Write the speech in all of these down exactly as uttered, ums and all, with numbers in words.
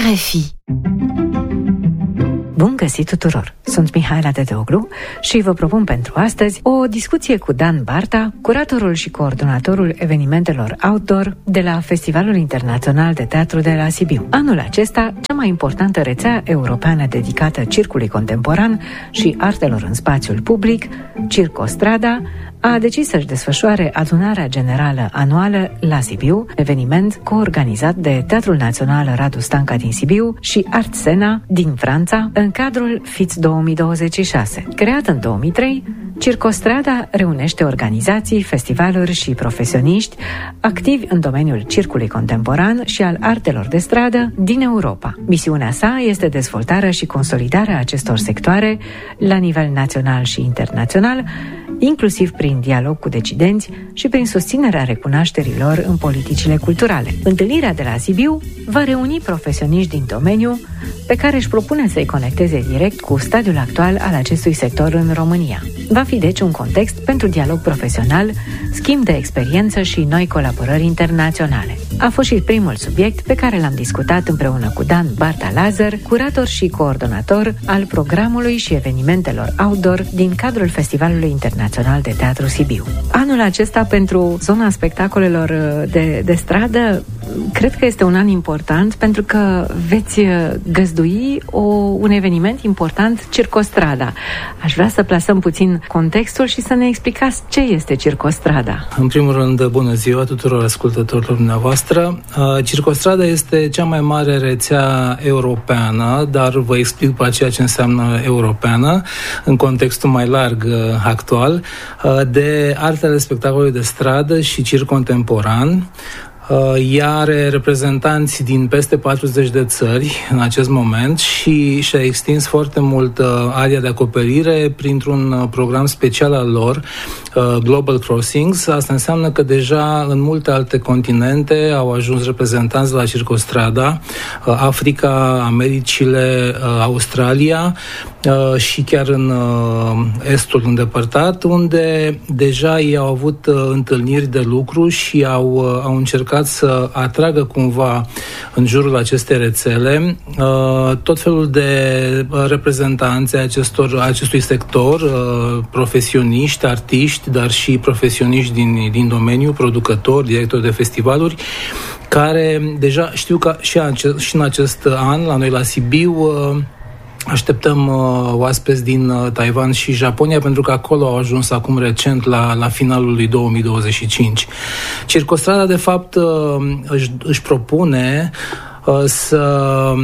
R F I. Bun găsit tuturor! Sunt Mihaela Teteoglu și vă propun pentru astăzi o discuție cu Dan Barta, curatorul și coordonatorul evenimentelor outdoor de la Festivalul Internațional de Teatru de la Sibiu. Anul acesta, cea mai importantă rețea europeană dedicată circului contemporan și artelor în spațiul public, Circostrada, a decis să-și desfășoare adunarea generală anuală la Sibiu, eveniment coorganizat de Teatrul Național Radu Stanca din Sibiu și Artsena din Franța, în cadrul F I T două mii douăzeci și șase. Creat în două mii trei, Circostrada reunește organizații, festivaluri și profesioniști activi în domeniul circului contemporan și al artelor de stradă din Europa. Misiunea sa este dezvoltarea și consolidarea acestor sectoare la nivel național și internațional, inclusiv prin dialog cu decidenți și prin susținerea recunoașterii lor în politicile culturale. Întâlnirea de la Sibiu va reuni profesioniști din domeniu pe care își propune să-i conecteze direct cu stadiul actual al acestui sector în România. Va fi deci un context pentru dialog profesional, schimb de experiență și noi colaborări internaționale. A fost și primul subiect pe care l-am discutat împreună cu Dan Barta Lazar, curator și coordonator al programului și evenimentelor outdoor din cadrul Festivalului Internațional de Teatru Sibiu. Anul acesta, pentru zona spectacolelor de, de stradă, cred că este un an important pentru că veți găzdui o, un eveniment important, Circostrada. Aș vrea să plasăm puțin contextul și să ne explicați ce este Circostrada. În primul rând, bună ziua tuturor ascultătorilor dumneavoastră. Circostrada este cea mai mare rețea europeană, dar vă explic după aceea ce înseamnă europeană, în contextul mai larg actual, de artele spectacolului de stradă și circ contemporan. Ea are reprezentanți din peste patruzeci de țări în acest moment și și-a extins foarte mult area de acoperire printr-un program special al lor, Global Crossings. Asta înseamnă că deja în multe alte continente au ajuns reprezentanți la Circostrada, Africa, Americile, Australia și chiar în estul îndepărtat, unde deja ei au avut întâlniri de lucru și au, au încercat să atragă cumva în jurul acestei rețele tot felul de reprezentanți acestor, acestui sector, profesioniști, artiști, dar și profesioniști din, din domeniu, producători, directori de festivaluri, care deja știu că și, acest, și în acest an, la noi la Sibiu, așteptăm uh, oaspeți din uh, Taiwan și Japonia, pentru că acolo au ajuns acum recent la, la finalul lui două mii douăzeci și cinci. Circostrada, de fapt, uh, își, își propune uh, să,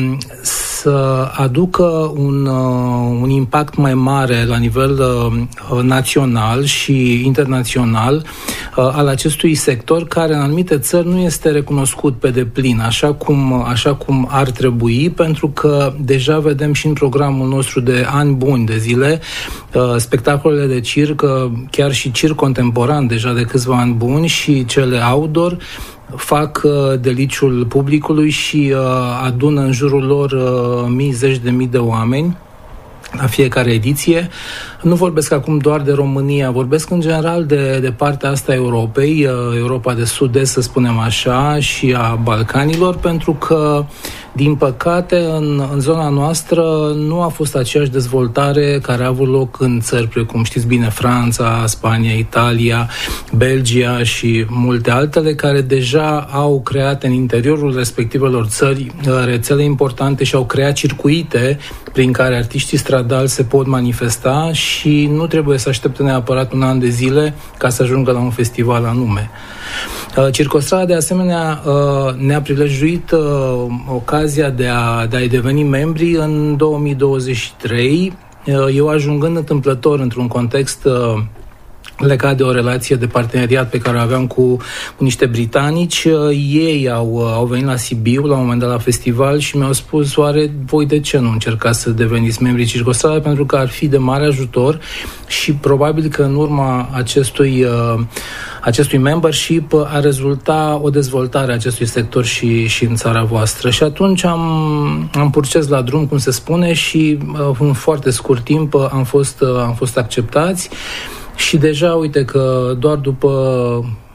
să aducă un, uh, un impact mai mare la nivel uh, național și internațional uh, al acestui sector, care în anumite țări nu este recunoscut pe deplin, așa cum, așa cum ar trebui, pentru că deja vedem și în programul nostru de ani buni de zile uh, spectacolele de circ, uh, chiar și circ contemporan deja de câțiva ani buni și cele outdoor, fac uh, deliciul publicului și uh, adună în jurul lor uh, mii, zeci de mii de oameni la fiecare ediție. Nu vorbesc acum doar de România, vorbesc în general de, de partea asta a Europei, Europa de Sud-Est, să spunem așa, și a Balcanilor, pentru că, din păcate, în, în zona noastră nu a fost aceeași dezvoltare care a avut loc în țări precum, știți bine, Franța, Spania, Italia, Belgia și multe altele, care deja au creat în interiorul respectivelor țări rețele importante și au creat circuite prin care artiștii stradali se pot manifesta și nu trebuie să aștepte neapărat un an de zile ca să ajungă la un festival anume. Circostrada, de asemenea, ne-a prilejuit ocazia de a, de a deveni membri în două mii douăzeci și trei, eu ajungând întâmplător într-un context legat de o relație de parteneriat pe care o aveam cu, cu niște britanici. Ei au, au venit la Sibiu la un moment dat la festival și mi-au spus: oare voi de ce nu încercați să deveniți membrii Circostrada, pentru că ar fi de mare ajutor și probabil că în urma acestui acestui membership ar rezulta o dezvoltare a acestui sector și, și în țara voastră. Și atunci am, am purces la drum, cum se spune, și în foarte scurt timp am fost, am fost acceptați. Și deja, uite că doar după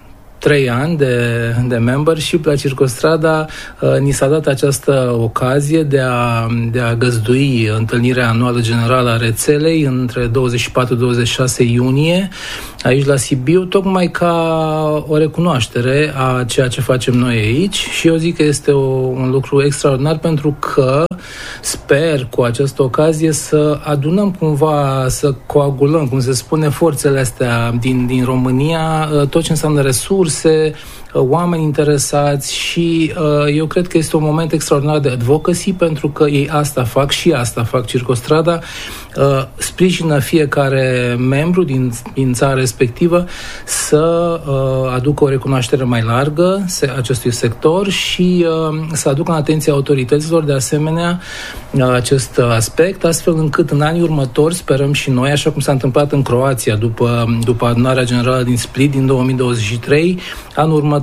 trei ani de, de membership la Circostrada, ni s-a dat această ocazie de a, de a găzdui întâlnirea anuală generală a rețelei între douăzeci și patru douăzeci și șase iunie aici la Sibiu, tocmai ca o recunoaștere a ceea ce facem noi aici, și eu zic că este o, un lucru extraordinar, pentru că sper cu această ocazie să adunăm cumva, să coagulăm, cum se spune, forțele astea din, din România, tot ce înseamnă resurse, oameni interesați, și uh, eu cred că este un moment extraordinar de advocacy, pentru că ei asta fac și asta fac. Circostrada uh, sprijină fiecare membru din, din țara respectivă să uh, aducă o recunoaștere mai largă acestui sector și uh, să aducă în atenția autorităților de asemenea uh, acest aspect, astfel încât în anii următori sperăm și noi, așa cum s-a întâmplat în Croația după, după adunarea generală din Split din două mii douăzeci și trei, anul următor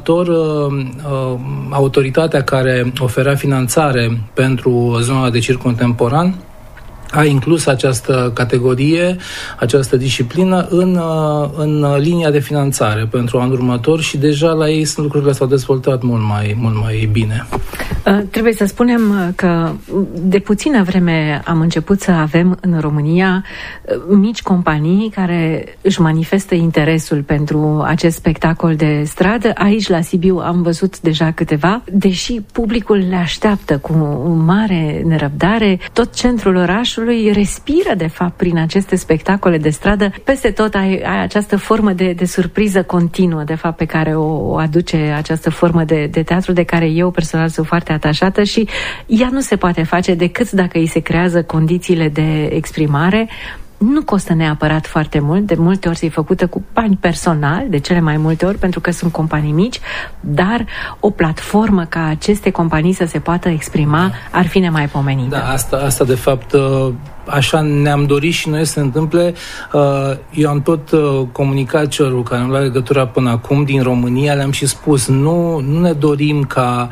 autoritatea care oferea finanțare pentru zona de circ contemporan a inclus această categorie, această disciplină în, în linia de finanțare pentru anul următor, și deja la ei sunt lucrurile s-au dezvoltat mult mai, mult mai bine. Trebuie să spunem că de puțină vreme am început să avem în România mici companii care își manifestă interesul pentru acest spectacol de stradă. Aici la Sibiu am văzut deja câteva, deși publicul le așteaptă cu mare nerăbdare. Tot centrul orașului respiră, de fapt, prin aceste spectacole de stradă. Peste tot ai, ai această formă de, de surpriză continuă, de fapt, pe care o, o aduce această formă de, de teatru, de care eu personal sunt foarte atașată, și ea nu se poate face decât dacă îi se creează condițiile de exprimare. Nu costă neapărat foarte mult, de multe ori e făcută cu bani personal, de cele mai multe ori, pentru că sunt companii mici, dar o platformă ca aceste companii să se poată exprima ar fi nemaipomenită. Da, asta, asta de fapt, așa ne-am dorit și noi să se întâmple. Eu am tot comunicat celor care am luat legătura până acum din România, le-am și spus, nu, nu ne dorim ca,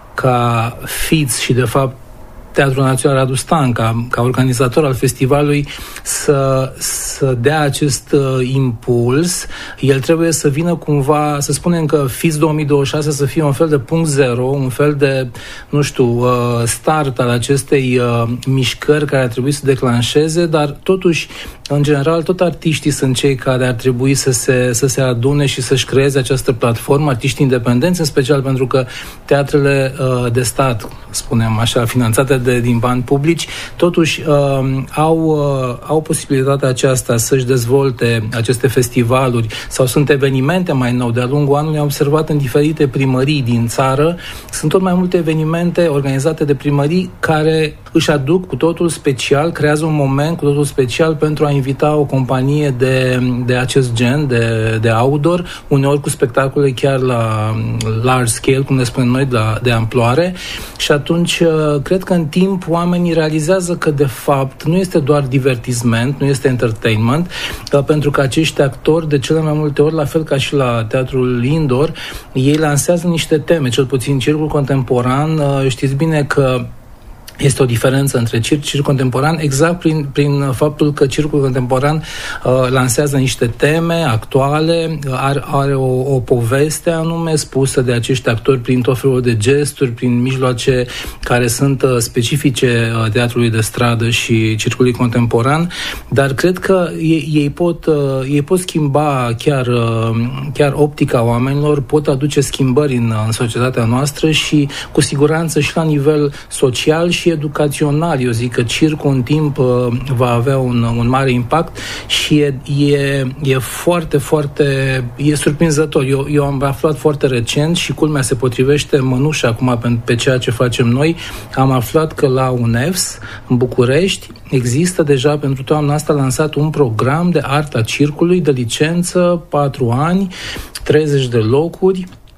ca Fiț și de fapt Teatrul Național Radu Stan, ca, ca organizator al festivalului, să, să dea acest uh, impuls. El trebuie să vină cumva, să spunem că F I S două mii douăzeci și șase să fie un fel de punct zero, un fel de, nu știu, uh, start al acestei uh, mișcări care ar trebui să declanșeze, dar totuși, în general, tot artiștii sunt cei care ar trebui să se, să se adune și să-și creeze această platformă, artiști independenți, în special pentru că teatrele uh, de stat, spunem așa, finanțate de, din bani publici, totuși uh, au, uh, au posibilitatea aceasta să-și dezvolte aceste festivaluri sau sunt evenimente mai nou. De-a lungul anului am observat în diferite primării din țară, sunt tot mai multe evenimente organizate de primării care își aduc cu totul special, creează un moment cu totul special pentru a invita o companie de, de acest gen, de, de outdoor, uneori cu spectacole chiar la large scale, cum ne spunem noi, de, de amploare, și atunci cred că în timp oamenii realizează că de fapt nu este doar divertisment, nu este entertainment, pentru că acești actori, de cele mai multe ori, la fel ca și la teatrul indoor, ei lansează niște teme, cel puțin circul contemporan, știți bine că este o diferență între circ și circ contemporan, exact prin, prin faptul că circul contemporan uh, lansează niște teme actuale, are, are o, o poveste anume spusă de acești actori prin tot felul de gesturi, prin mijloace care sunt uh, specifice uh, teatrului de stradă și circului contemporan, dar cred că ei, ei, pot, uh, ei pot schimba chiar, uh, chiar optica oamenilor, pot aduce schimbări în, în societatea noastră și cu siguranță și la nivel social și educațional. Eu zic că circul în timp uh, va avea un, un mare impact și e, e, e foarte, foarte e surprinzător. Eu, eu am aflat foarte recent și culmea se potrivește mănușa acum pe, pe ceea ce facem noi. Am aflat că la UNEFS în București există deja pentru toamna asta lansat un program de arta circului de licență, patru ani, treizeci de locuri,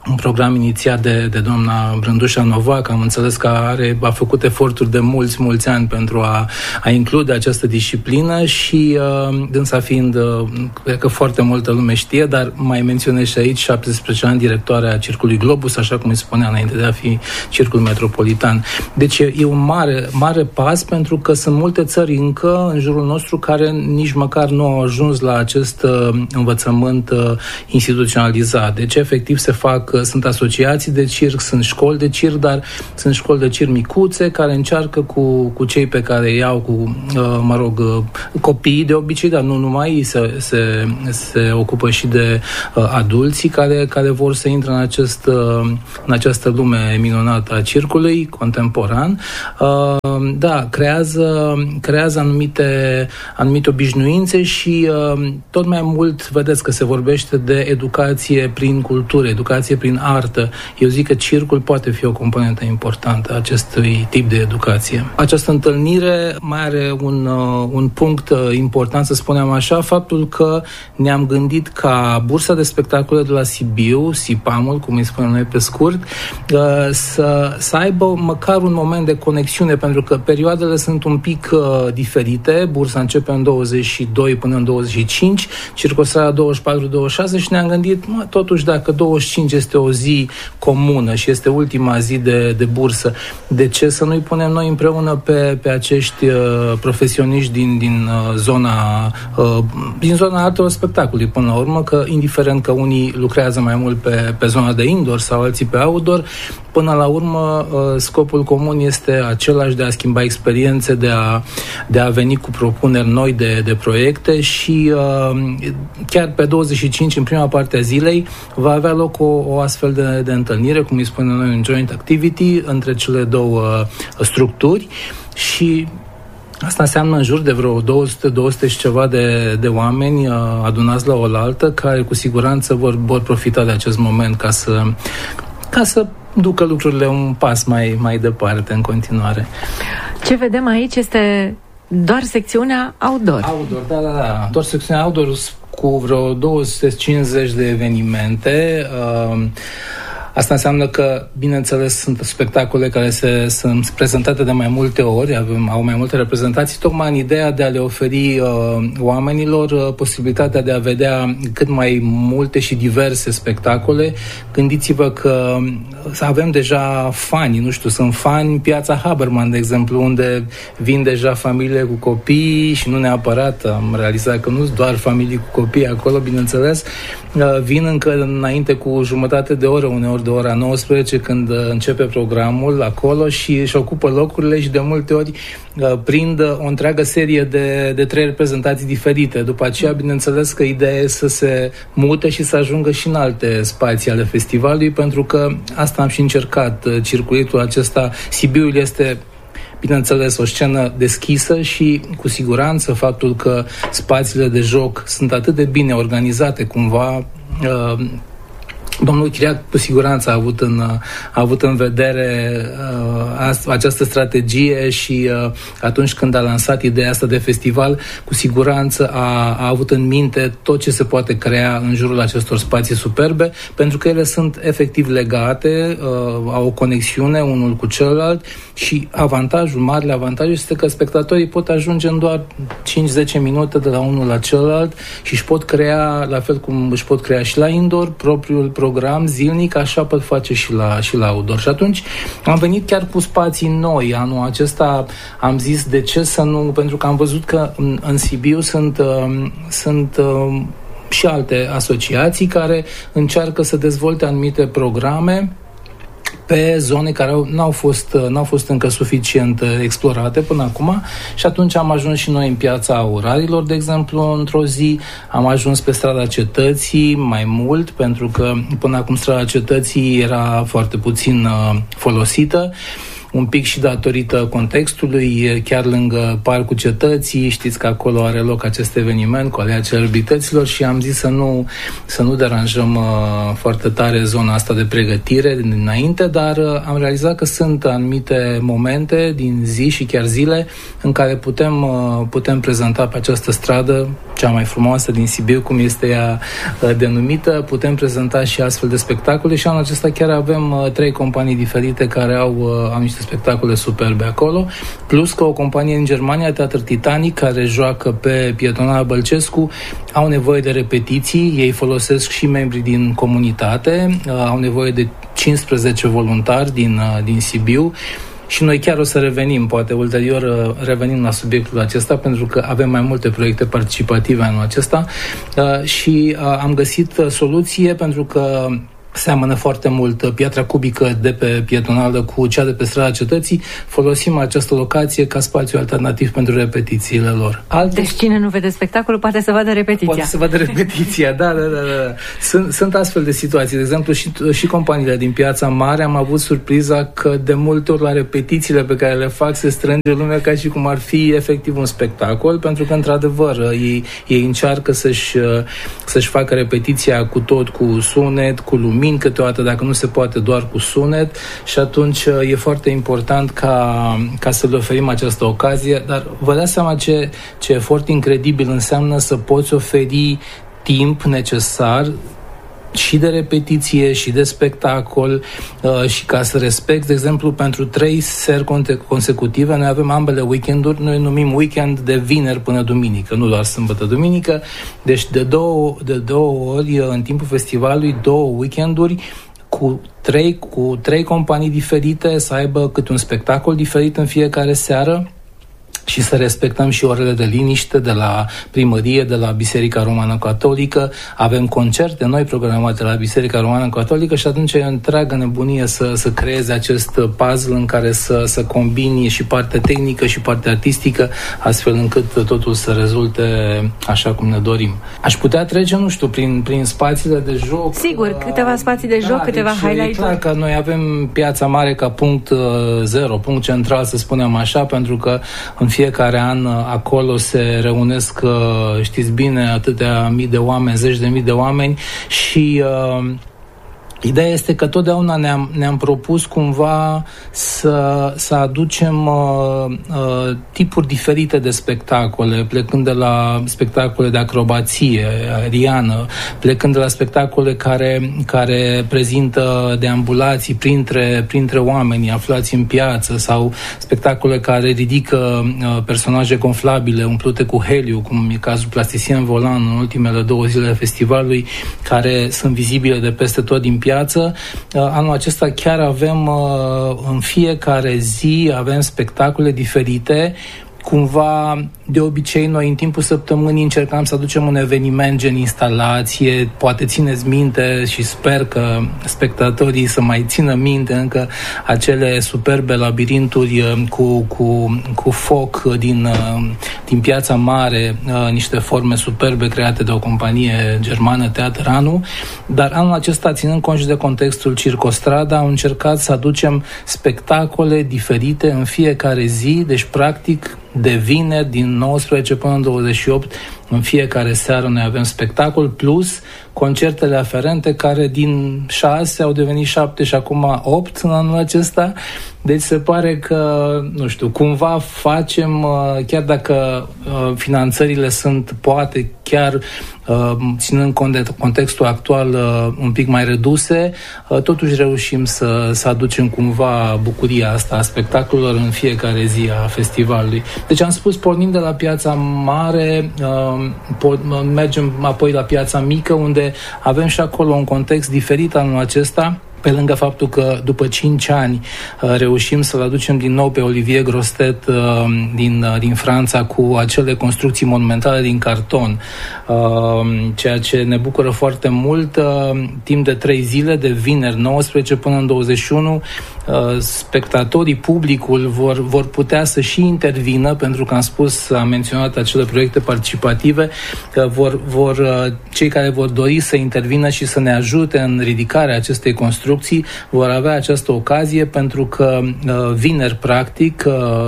un program inițiat de, de doamna Brândușa Novac. Am înțeles că are, a făcut eforturi de mulți, mulți ani pentru a, a include această disciplină și uh, dânsa fiind, uh, cred că foarte multă lume știe, dar mai menționez și aici, șaptesprezece ani directoarea Circului Globus, așa cum îi spunea înainte de a fi Circul Metropolitan. Deci e, e un mare, mare pas, pentru că sunt multe țări încă în jurul nostru care nici măcar nu au ajuns la acest uh, învățământ uh, instituționalizat. Deci efectiv se fac, sunt asociații de circ, sunt școli de circ, dar sunt școli de circ micuțe care încearcă cu, cu cei pe care iau, cu, uh, mă rog, uh, copiii de obicei, dar nu numai, se, se, se ocupă și de uh, adulții care, care vor să intre în, acest, uh, în această lume minunată a circului contemporan. Uh, da, creează, creează anumite, anumite obișnuințe și uh, tot mai mult vedeți că se vorbește de educație prin cultură, educație prin artă. Eu zic că circul poate fi o componentă importantă a acestui tip de educație. Această întâlnire mai are un, uh, un punct uh, important, să spunem așa, faptul că ne-am gândit ca bursa de spectacole de la Sibiu, SIPAM-ul, cum îi spunem noi pe scurt, uh, să, să aibă măcar un moment de conexiune, pentru că perioadele sunt un pic uh, diferite. Bursa începe în douăzeci și doi până în douăzeci și cinci, Circostrada douăzeci și patru douăzeci și șase și ne-am gândit, mă, totuși dacă douăzeci și cinci este o zi comună și este ultima zi de, de bursă, de ce să nu-i punem noi împreună pe, pe acești uh, profesioniști din, din uh, zona uh, din zona artelor spectacolului până la urmă, că indiferent că unii lucrează mai mult pe, pe zona de indoor sau alții pe outdoor, până la urmă uh, scopul comun este același, de a schimba experiențe, de a, de a veni cu propuneri noi de, de proiecte și uh, chiar pe douăzeci și cinci, în prima parte a zilei, va avea loc o, o astfel de, de întâlnire, cum îi spunem noi, un joint activity între cele două uh, structuri și asta înseamnă în jur de vreo două sute două sute și ceva de, de oameni uh, adunați la oaltă, care cu siguranță vor, vor profita de acest moment ca să, ca să ducă lucrurile un pas mai, mai departe în continuare. Ce vedem aici este doar secțiunea outdoor. Outdoor, da, da, da. Doar secțiunea outdoor cu vreo două sute cincizeci de evenimente. Uh, Asta înseamnă că, bineînțeles, sunt spectacole care se, sunt prezentate de mai multe ori, avem, au mai multe reprezentații, tocmai în ideea de a le oferi uh, oamenilor uh, posibilitatea de a vedea cât mai multe și diverse spectacole. Gândiți-vă că avem deja fani, nu știu, sunt fani Piața Haberman, de exemplu, unde vin deja familiile cu copii și nu neapărat, am realizat că nu sunt doar familii cu copii acolo, bineînțeles, uh, vin încă înainte cu jumătate de oră, uneori de ora nouăsprezece, când începe programul acolo și își ocupă locurile și de multe ori uh, prind o întreagă serie de, de trei reprezentații diferite. După aceea, bineînțeles că ideea e să se mute și să ajungă și în alte spații ale festivalului, pentru că asta am și încercat. Circuitul acesta, Sibiul este, bineînțeles, o scenă deschisă și cu siguranță faptul că spațiile de joc sunt atât de bine organizate cumva, uh, domnul Chiriac cu siguranță a avut în, a avut în vedere uh, această strategie și uh, atunci când a lansat ideea asta de festival, cu siguranță a, a avut în minte tot ce se poate crea în jurul acestor spații superbe, pentru că ele sunt efectiv legate, uh, au o conexiune unul cu celălalt și avantajul, marele avantaj este că spectatorii pot ajunge în doar cinci zece minute de la unul la celălalt și își pot crea, la fel cum își pot crea și la indoor, propriul program zilnic, așa pot face și la, și la outdoor. Și atunci am venit chiar cu spații noi. Anul acesta am zis de ce să nu, pentru că am văzut că în, în Sibiu sunt, uh, sunt uh, și alte asociații care încearcă să dezvolte anumite programe pe zone care n-au fost, n-au fost încă suficient explorate până acum și atunci am ajuns și noi în Piața Aurarilor, de exemplu, într-o zi, am ajuns pe Strada Cetății mai mult, pentru că până acum Strada Cetății era foarte puțin uh, folosită. un pic și datorită contextului, chiar lângă Parcul Cetății, știți că acolo are loc acest eveniment cu Alea Celebrităților și am zis să nu, să nu deranjăm uh, foarte tare zona asta de pregătire dinainte, dar uh, am realizat că sunt anumite momente din zi și chiar zile în care putem, uh, putem prezenta pe această stradă, cea mai frumoasă din Sibiu, cum este ea uh, denumită, putem prezenta și astfel de spectacole și anul acesta chiar avem uh, trei companii diferite care au, uh, au niște spectacole superbe acolo, plus că o companie în Germania, Teatr Titanic, care joacă pe Pietonal Bălcescu, au nevoie de repetiții, ei folosesc și membrii din comunitate, uh, au nevoie de cincisprezece voluntari din, uh, din Sibiu și noi chiar o să revenim, poate ulterior uh, revenim la subiectul acesta, pentru că avem mai multe proiecte participative anul acesta uh, și uh, am găsit uh, soluție pentru că seamănă foarte mult piatra cubică de pe Pietonală cu cea de pe strada Cetății. Folosim această locație ca spațiu alternativ pentru repetițiile lor. Alte... Deci cine nu vede spectacolul poate să vadă repetiția. Poate să vadă repetiția, da, da, da, da. Sunt, sunt astfel de situații. De exemplu, și, și companiile din Piața Mare am avut surpriza că de multe ori la repetițiile pe care le fac se strânge lumea ca și cum ar fi efectiv un spectacol, pentru că, într-adevăr, ei, ei încearcă să-și, să-și facă repetiția cu tot, cu sunet, cu lumini, câteodată, dacă nu se poate, doar cu sunet și atunci e foarte important ca, ca să le oferim această ocazie, dar vă dați seama ce, ce efort incredibil înseamnă să poți oferi timp necesar și de repetiție, și de spectacol uh, și ca să respecti, de exemplu, pentru trei seri consecutive, noi avem ambele weekenduri, noi numim weekend de vineri până duminică, nu doar sâmbătă-duminică, deci de două, de două ori în timpul festivalului, două weekenduri cu trei, cu trei companii diferite, să aibă câte un spectacol diferit în fiecare seară și să respectăm și orele de liniște de la primărie, de la Biserica Romană Catolică. Avem concerte noi programate la Biserica Romană Catolică și atunci e o întreagă nebunie să, să creeze acest puzzle în care să, să combini și partea tehnică și partea artistică, astfel încât totul să rezulte așa cum ne dorim. Aș putea trece, nu știu, prin, prin spațiile de joc. Sigur, uh, câteva spații de joc, da, câteva deci highlight-uri. E clar că noi avem Piața Mare ca punct uh, zero, punct central, să spunem așa, pentru că în fiecare an acolo se reunesc, știți bine, atâtea mii de oameni, zeci de mii de oameni și uh, ideea este că totdeauna ne-am, ne-am propus cumva să, să aducem uh, uh, tipuri diferite de spectacole, plecând de la spectacole de acrobație aeriană, plecând de la spectacole care, care prezintă deambulații printre, printre oamenii aflați în piață sau spectacole care ridică uh, personaje gonflabile umplute cu heliu, cum e cazul Plasticien Volant în ultimele două zile festivalului, care sunt vizibile de peste tot din piață. Anul acesta chiar avem în fiecare zi avem spectacole diferite. Cumva, de obicei, noi în timpul săptămânii încercam să aducem un eveniment gen instalație, poate țineți minte și sper că spectatorii să mai țină minte încă acele superbe labirinturi cu, cu, cu foc din, din Piața Mare, niște forme superbe create de o companie germană, Teatranu, dar anul acesta, ținând cont și de contextul Circostrada, am încercat să aducem spectacole diferite în fiecare zi, deci practic de vineri, din nouăsprezece până în douăzeci și opt, în fiecare seară noi avem spectacol, plus concertele aferente, care din șase au devenit șapte și acum opt în anul acesta. Deci se pare că, nu știu, cumva facem, chiar dacă finanțările sunt poate chiar ținând cont de contextul actual un pic mai reduse, totuși reușim să, să aducem cumva bucuria asta a spectacolelor în fiecare zi a festivalului. Deci am spus, pornim de la Piața Mare, mergem apoi la Piața Mică, unde avem și acolo un context diferit anul acesta, pe lângă faptul că după cinci ani uh, reușim să-l aducem din nou pe Olivier Grostet uh, din, uh, din Franța cu acele construcții monumentale din carton, uh, ceea ce ne bucură foarte mult. Uh, timp de trei zile, de vineri nouăsprezece până în douăzeci și unu, uh, spectatorii, publicul vor, vor putea să și intervină, pentru că am spus, am menționat acele proiecte participative, că vor, vor, uh, cei care vor dori să intervină și să ne ajute în ridicarea acestei construcții construcții vor avea această ocazie, pentru că vineri, practic,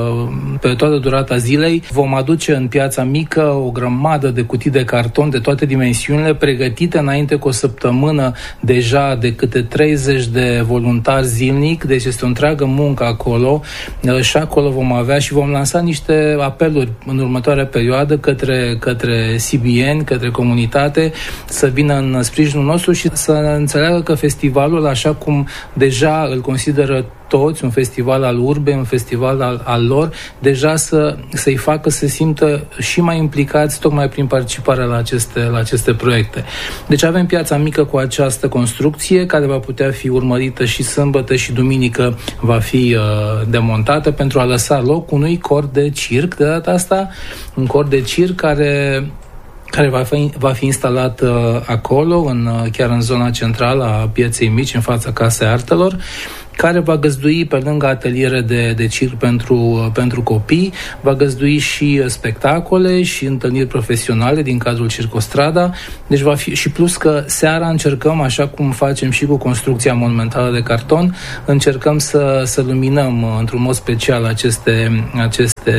pe toată durata zilei, vom aduce în Piața Mică o grămadă de cutii de carton de toate dimensiunile, pregătite înainte cu o săptămână deja de câte treizeci de voluntari zilnic, deci este o întreagă muncă acolo și acolo vom avea și vom lansa niște apeluri în următoarea perioadă către, către sibieni, către comunitate, să vină în sprijinul nostru și să înțeleagă că festivalul, așa cum deja îl consideră toți, un festival al urbei, un festival al, al lor, deja să, să-i facă să se simtă și mai implicați tocmai prin participarea la aceste, la aceste proiecte. Deci avem Piața Mică cu această construcție, care va putea fi urmărită și sâmbătă și duminică va fi uh, demontată pentru a lăsa loc unui cor de circ, de data asta, un cor de circ care care va fi, va fi instalat uh, acolo, în, uh, chiar în zona centrală a Pieței Mici, în fața Casei Artelor, care va găzdui, pe lângă ateliere de, de circ pentru, pentru copii, va găzdui și spectacole și întâlniri profesionale din cadrul Circostrada. Deci va fi, și plus că seara încercăm, așa cum facem și cu construcția monumentală de carton, încercăm să, să luminăm într-un mod special aceste, aceste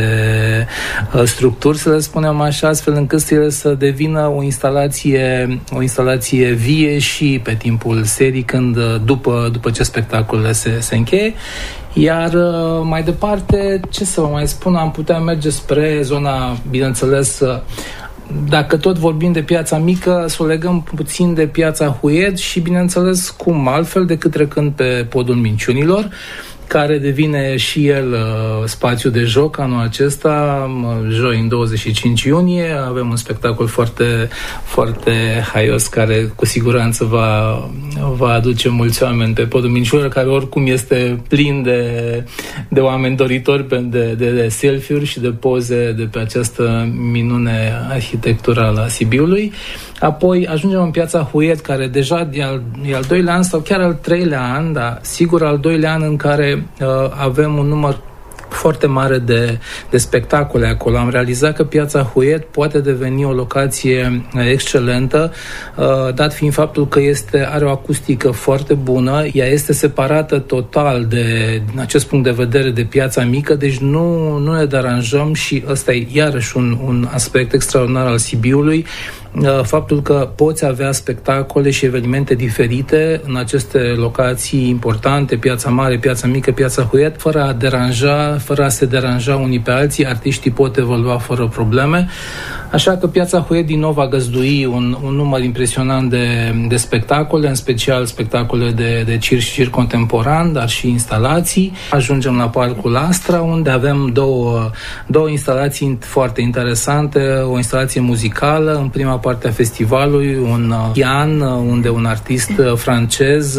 structuri, să le spunem așa, astfel încât ele să devină o instalație, o instalație vie și pe timpul serii, când după, după ce spectacolele se se încheie. Iar mai departe, ce să vă mai spun, am putea merge spre zona, bineînțeles, dacă tot vorbim de Piața Mică, să o legăm puțin de Piața Huiet și, bineînțeles, cum altfel decât trecând pe Podul Minciunilor, care devine și el uh, spațiu de joc anul acesta, joi în douăzeci și cinci iunie. Avem un spectacol foarte, foarte haios, care cu siguranță va, va aduce mulți oameni pe Podul Minciunilor, care oricum este plin de, de oameni doritori de, de, de selfie-uri și de poze de pe această minune arhitecturală a Sibiului. Apoi ajungem în Piața Huiet, care deja e al, e al doilea an sau chiar al treilea an, dar sigur al doilea an în care uh, avem un număr foarte mare de, de spectacole acolo. Am realizat că Piața Huiet poate deveni o locație excelentă, uh, dat fiind faptul că este, are o acustică foarte bună, ea este separată total de, din acest punct de vedere, de Piața Mică, deci nu, nu ne deranjăm și ăsta e iarăși un, un aspect extraordinar al Sibiului, faptul că poți avea spectacole și evenimente diferite în aceste locații importante, Piața Mare, Piața Mică, Piața Huiet, fără a deranja, fără a se deranja unii pe alții, artiștii pot evolua fără probleme. Așa că Piața Huiet din nou va găzdui un, un număr impresionant de, de spectacole, în special spectacole de, de circ și circ contemporan, dar și instalații. Ajungem la Parcul Astra, unde avem două, două instalații foarte interesante, o instalație muzicală, în prima parte a festivalului, un pian, unde un artist francez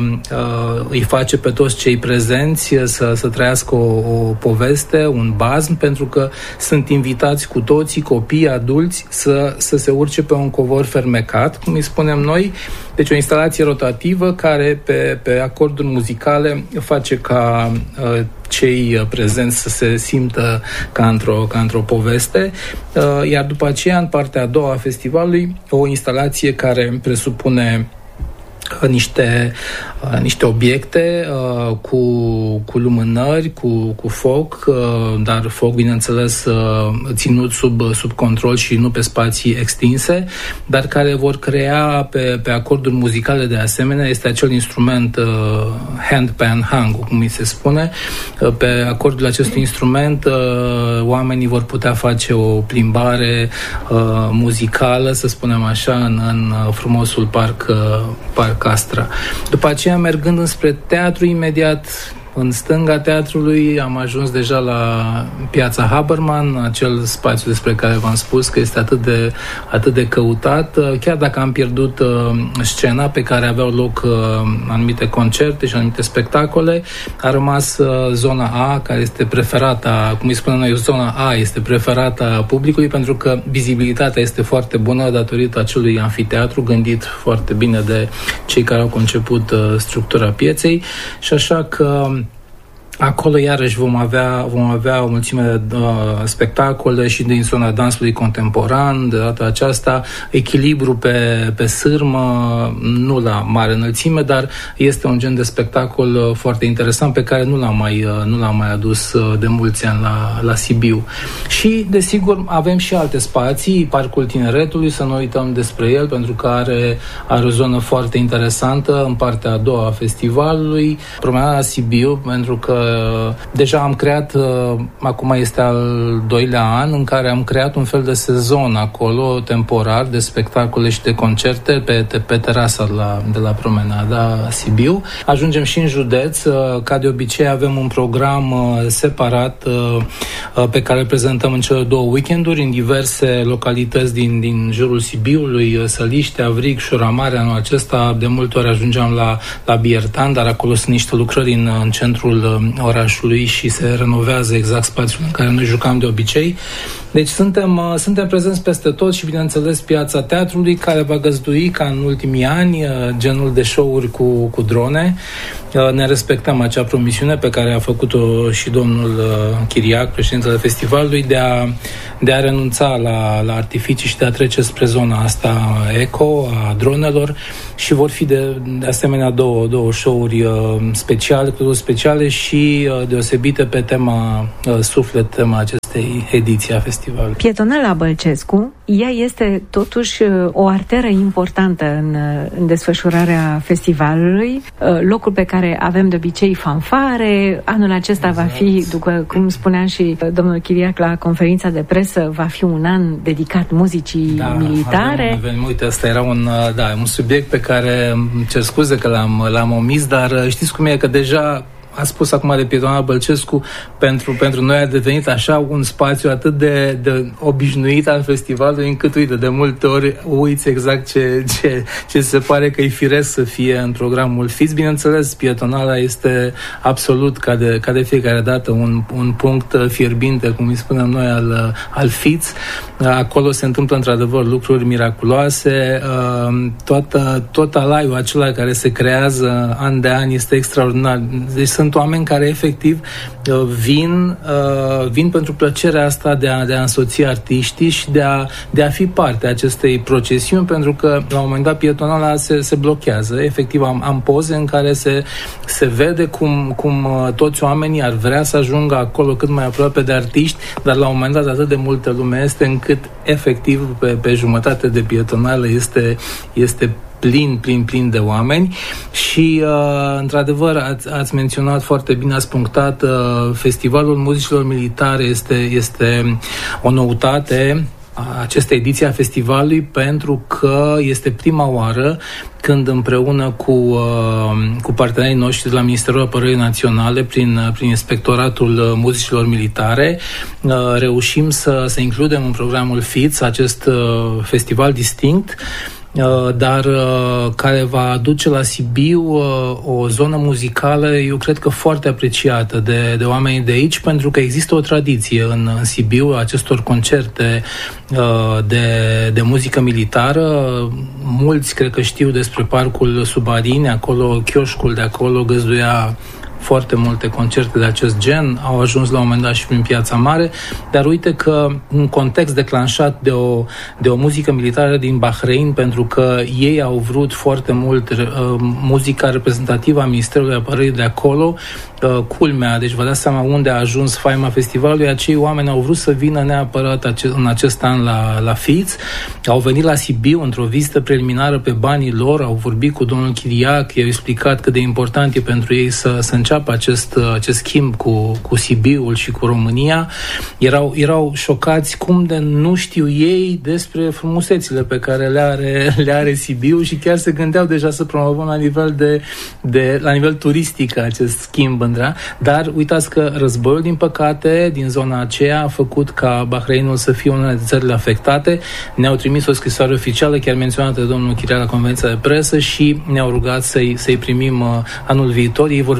îi face pe toți cei prezenți să, să trăiască o, o poveste, un bazm, pentru că sunt invitați cu toții, copii, adulți, să, să se urce pe un covor fermecat, cum îi spunem noi. Deci o instalație rotativă care pe, pe acorduri muzicale face ca uh, cei prezenți să se simtă ca într-o, ca într-o poveste. Uh, iar după aceea, în partea a doua a festivalului, o instalație care presupune niște, uh, niște obiecte uh, cu, cu lumânări, cu, cu foc, uh, dar foc, bineînțeles, uh, ținut sub, sub control și nu pe spații extinse, dar care vor crea pe, pe acorduri muzicale de asemenea. Este acel instrument uh, handpan hang, cum îi se spune. Uh, pe acordul acestui instrument uh, oamenii vor putea face o plimbare uh, muzicală, să spunem așa, în, în frumosul parc, uh, parc Astra. După aceea, mergând înspre teatru, imediat în stânga teatrului, am ajuns deja la Piața Haberman, acel spațiu despre care v-am spus că este atât de, atât de căutat. Chiar dacă am pierdut uh, scena pe care aveau loc uh, anumite concerte și anumite spectacole, a rămas uh, zona A, care este preferata, cum îi spunem noi, zona A este preferata publicului, pentru că vizibilitatea este foarte bună datorită acelui anfiteatru gândit foarte bine de cei care au conceput uh, structura pieței, și așa că Acolo iarăși vom avea, vom avea o mulțime de uh, spectacole și din zona dansului contemporan. De data aceasta, echilibru pe, pe sârmă, nu la mare înălțime, dar este un gen de spectacol uh, foarte interesant pe care nu l-am mai, uh, nu l-am mai adus uh, de mulți ani la, la Sibiu. Și, desigur, avem și alte spații, Parcul Tineretului, să nu uităm despre el, pentru că are, are o zonă foarte interesantă în partea a doua a festivalului. Promenada Sibiu, pentru că deja am creat, acum este al doilea an, în care am creat un fel de sezon acolo, temporar, de spectacole și de concerte pe, pe terasa de la, de la Promenada Sibiu. Ajungem și în județ, ca de obicei avem un program separat pe care îl prezentăm în cele două weekenduri, în diverse localități din, din jurul Sibiului, Săliște, Avrig, Șura Mare. Anul acesta de multe ori ajungeam la, la Biertan, dar acolo sunt niște lucrări în, în centrul orașului și se renovează exact spațiul în care noi jucam de obicei. Deci suntem, suntem prezenți peste tot și, bineînțeles, Piața Teatrului, care va găzdui, ca în ultimii ani, genul de show-uri cu, cu drone. Ne respectăm acea promisiune pe care a făcut-o și domnul Chiriac, președintele festivalului, de a, de a renunța la, la artificii și de a trece spre zona asta eco, a dronelor, și vor fi de, de asemenea două, două show-uri speciale, speciale și deosebite pe tema suflet, tema acestei ediții a festivalului. Pietonala Bălcescu, ea este totuși o arteră importantă în, în desfășurarea festivalului, locul pe care avem de obicei fanfare. Anul acesta exact. Va fi, după cum spunea și domnul Chiriac la conferința de presă, va fi un an dedicat muzicii da, militare. Avem, avem, uite, asta era un, da, un subiect pe care îmi cer scuze că l-am, l-am omis, dar știți cum e, că deja a spus acum de Pietonala Bălcescu, pentru, pentru noi a devenit așa un spațiu atât de, de obișnuit al festivalului, încât, uite, de multe ori uiți exact ce, ce, ce se pare că e firesc să fie în programul F I T S. Bineînțeles, Pietonala este absolut, ca de, ca de fiecare dată, un, un punct fierbinte, cum îi spunem noi, al, al F I T S. Acolo se întâmplă, într-adevăr, lucruri miraculoase. Tot, tot alaiul acela care se creează an de an este extraordinar. Deci sunt oameni care efectiv vin, vin pentru plăcerea asta de a, de a însoți artiștii și de a, de a fi parte a acestei procesiuni, pentru că la un moment dat Pietonala se, se blochează. Efectiv am, am poze în care se, se vede cum, cum toți oamenii ar vrea să ajungă acolo cât mai aproape de artiști, dar la un moment dat atât de multă lume este încât efectiv pe, pe jumătate de Pietonală este, este plin, plin, plin de oameni și, uh, într-adevăr, ați, ați menționat foarte bine, ați punctat, uh, Festivalul Muzicilor Militare este, este o noutate aceste ediții a festivalului, pentru că este prima oară când împreună cu, uh, cu partenerii noștri de la Ministerul Apărării Naționale, prin, prin Inspectoratul Muzicilor Militare, uh, reușim să, să includem în programul F I T S acest uh, festival distinct, dar care va aduce la Sibiu o zonă muzicală, eu cred că foarte apreciată de, de oamenii de aici, pentru că există o tradiție în, în Sibiu acestor concerte de, de muzică militară. Mulți cred că știu despre Parcul Subarini, acolo, chioșcul de acolo găzduia foarte multe concerte de acest gen, au ajuns la un moment dat și prin Piața Mare, dar uite că un context declanșat de o, de o muzică militară din Bahrain, pentru că ei au vrut foarte mult uh, muzica reprezentativă a Ministerului Apărării de acolo, uh, culmea, deci vă dați seama unde a ajuns faima festivalului, acei oameni au vrut să vină neapărat ace- în acest an la, la F I T S, au venit la Sibiu într-o vizită preliminară pe banii lor, au vorbit cu domnul Chiriac, i-au explicat cât de important e pentru ei să, să înceapă acest, acest schimb cu, cu Sibiul și cu România. Erau, erau șocați cum de nu știu ei despre frumusețile pe care le are, le are Sibiu și chiar se gândeau deja să promovăm la nivel, de, de, la nivel turistic acest schimb, Andra. Dar uitați că războiul, din păcate, din zona aceea a făcut ca Bahreinul să fie una dintre țările afectate. Ne-au trimis o scrisoare oficială, chiar menționată de domnul Chiriac la conferința de presă, și ne-au rugat să-i, să-i primim uh, anul viitor. Ei vor veni pe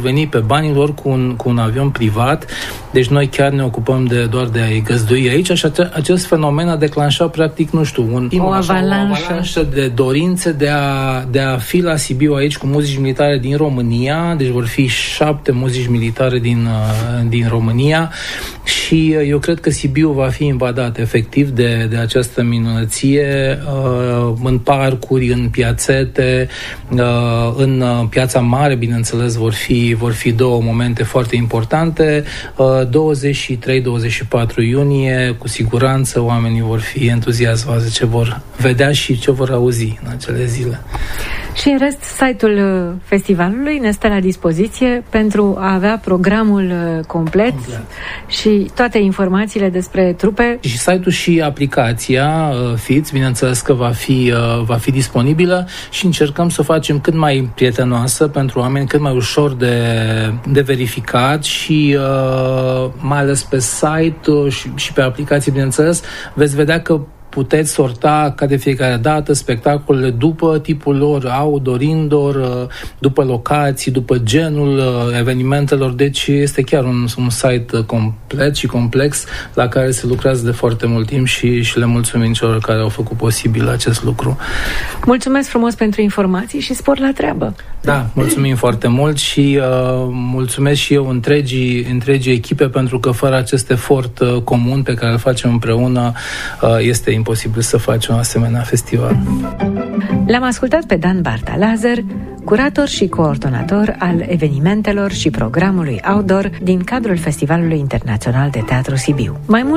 banii lor cu un, cu un avion privat, deci noi chiar ne ocupăm de, doar de a-i găzdui aici și acest fenomen a declanșat practic, nu știu, un, o avalanșă. o avalanșă de dorințe de a, de a fi la Sibiu aici cu muzici militare din România, deci vor fi șapte muzici militare din, din România și eu cred că Sibiu va fi invadat efectiv de, de această minunăție în parcuri, în piațete, în Piața Mare, bineînțeles, vor fi, vor fi două momente foarte importante. douăzeci și trei douăzeci și patru iunie, cu siguranță oamenii vor fi entuziasmați de ce vor vedea și ce vor auzi în acele zile. Și în rest, site-ul festivalului ne stă la dispoziție pentru a avea programul complet, complet. și toate informațiile despre trupe. Și site-ul și aplicația F I T S, bineînțeles că va fi, va fi disponibilă și încercăm să o facem cât mai prietenoasă pentru oameni, cât mai ușor de, de verificat și mai ales pe site și, și pe aplicație, bineînțeles, veți vedea că puteți sorta ca de fiecare dată spectacolele după tipul lor, outdoor, indoor, după locații, după genul evenimentelor, deci este chiar un, un site complet și complex la care se lucrează de foarte mult timp și, și le mulțumim celor care au făcut posibil acest lucru. Mulțumesc frumos pentru informații și spor la treabă! Da, mulțumim foarte mult și uh, mulțumesc și eu întregii, întregii echipe pentru că fără acest efort uh, comun pe care îl facem împreună uh, este imposibil să facem un asemenea festival. L-am ascultat pe Dan Barta Lazar, curator și coordonator al evenimentelor și programului outdoor din cadrul Festivalului Internațional de Teatru Sibiu. Mai mult